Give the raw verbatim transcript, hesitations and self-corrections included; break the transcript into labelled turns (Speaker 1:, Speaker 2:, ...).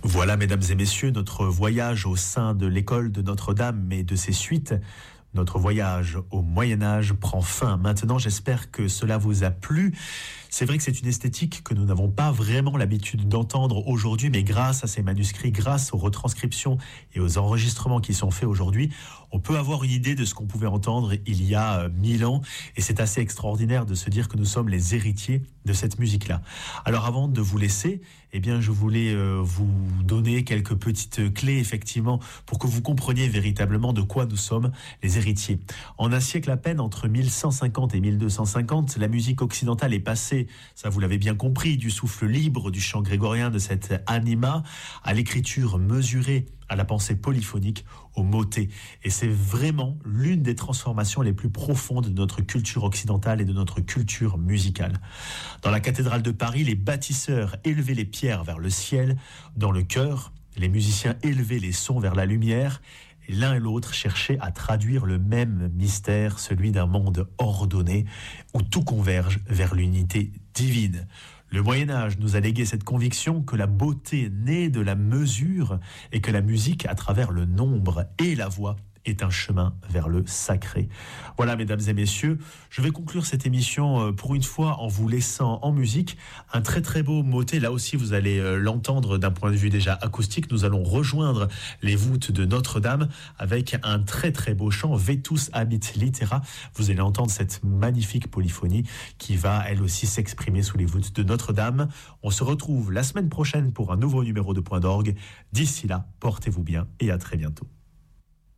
Speaker 1: Voilà, mesdames et messieurs, notre voyage au sein de l'école de Notre-Dame et de ses suites. Notre voyage au Moyen-Âge prend fin. Maintenant, j'espère que cela vous a plu. C'est vrai que c'est une esthétique que nous n'avons pas vraiment l'habitude d'entendre aujourd'hui, mais grâce à ces manuscrits, grâce aux retranscriptions et aux enregistrements qui sont faits aujourd'hui, on peut avoir une idée de ce qu'on pouvait entendre il y a mille ans. Et c'est assez extraordinaire de se dire que nous sommes les héritiers de cette musique-là. Alors avant de vous laisser, eh bien, je voulais euh, vous donner quelques petites clés, effectivement, pour que vous compreniez véritablement de quoi nous sommes les héritiers. En un siècle à peine, entre mille cent cinquante et mille deux cent cinquante, la musique occidentale est passée, ça vous l'avez bien compris, du souffle libre du chant grégorien, de cette anima, à l'écriture mesurée, à la pensée polyphonique, au motet. Et c'est vraiment l'une des transformations les plus profondes de notre culture occidentale et de notre culture musicale. Dans la cathédrale de Paris, les bâtisseurs élevaient les pierres vers le ciel. Dans le chœur, les musiciens élevaient les sons vers la lumière. Et l'un et l'autre cherchaient à traduire le même mystère, celui d'un monde ordonné, où tout converge vers l'unité divine. Le Moyen-Âge nous a légué cette conviction que la beauté naît de la mesure et que la musique, à travers le nombre et la voix, est un chemin vers le sacré. Voilà, mesdames et messieurs, je vais conclure cette émission pour une fois en vous laissant en musique un très très beau motet. Là aussi, vous allez l'entendre d'un point de vue déjà acoustique. Nous allons rejoindre les voûtes de Notre-Dame avec un très très beau chant, Vetus habit litera. Vous allez entendre cette magnifique polyphonie qui va elle aussi s'exprimer sous les voûtes de Notre-Dame. On se retrouve la semaine prochaine pour un nouveau numéro de Point d'orgue. D'ici là, portez-vous bien et à très bientôt.